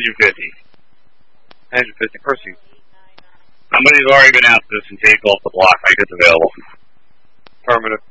150. 150 Percy. Somebody's already been out to this and take off the block like it's available. Affirmative.